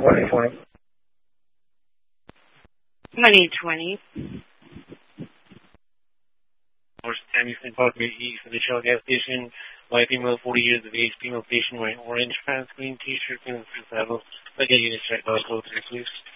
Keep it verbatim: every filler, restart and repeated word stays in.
twenty twenty. twenty twenty. Horse Samuelson Park, East of the Shell gas station. White female, forty years of age, female station, wearing orange pants, green t-shirt, female saddle. Like a unit check, I'll go through, please.